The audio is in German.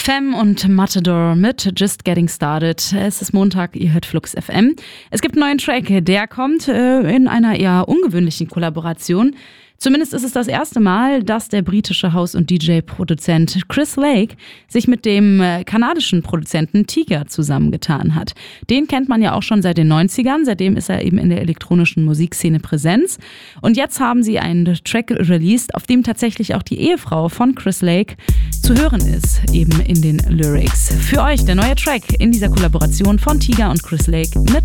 Femme und Matador mit Just Getting Started. Es ist Montag, ihr hört Flux FM. Es gibt einen neuen Track, der kommt in einer eher ungewöhnlichen Kollaboration. Zumindest ist es das erste Mal, dass der britische House- und DJ-Produzent Chris Lake sich mit dem kanadischen Produzenten Tiga zusammengetan hat. Den kennt man ja auch schon seit den 90ern, seitdem ist er eben in der elektronischen Musikszene Präsenz. Und jetzt haben sie einen Track released, auf dem tatsächlich auch die Ehefrau von Chris Lake zu hören ist, eben in den Lyrics. Für euch der neue Track in dieser Kollaboration von Tiga und Chris Lake mit